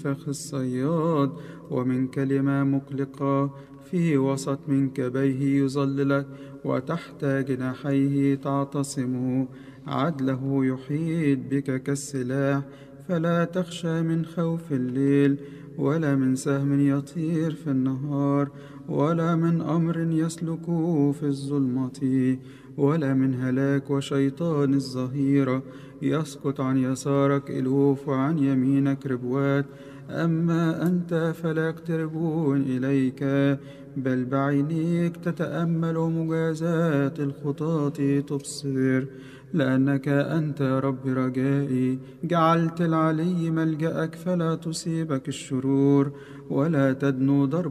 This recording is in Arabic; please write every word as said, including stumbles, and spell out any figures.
فخ الصياد، ومن كلمة مقلقة في وسط منكبيه يظللك، وتحت جناحيه تعتصم. عدله يحيط بك كالسلاح، فلا تخشى من خوف الليل، ولا من سهم يطير في النهار، ولا من أمر يسلك في الظلمة، ولا من هلاك وشيطان الظهيرة. يسقط عن يسارك ألوف وعن يمينك ربوات، أما أنت فلا يقتربون إليك، بل بعينيك تتأمل مجازات الخطاة تبصر. لأنك أنت يا رب رجائي، جعلت العلي ملجأك، فلا تصيبك الشرور، ولا تدنو ضرب